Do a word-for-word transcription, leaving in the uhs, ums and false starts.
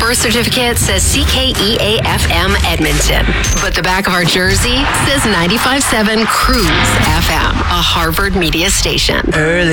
birth certificate says C K E A F M Edmonton, but the back of our jersey says ninety-five point seven Cruise F M, a Harvard media station. Early